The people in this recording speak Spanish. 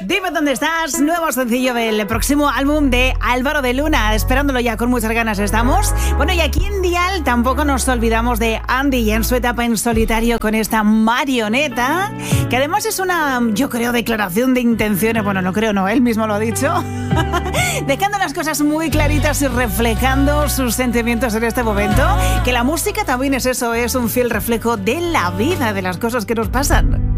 Dime dónde estás, nuevo sencillo del próximo álbum de Álvaro de Luna, esperándolo ya con muchas ganas estamos. Bueno, y aquí en Dial tampoco nos olvidamos de Andy en su etapa en solitario con esta Marioneta, que además es una, yo creo, declaración de intenciones, bueno, no creo, no, él mismo lo ha dicho, dejando las cosas muy claritas y reflejando sus sentimientos en este momento, que la música también es eso, es un fiel reflejo de la vida, de las cosas que nos pasan.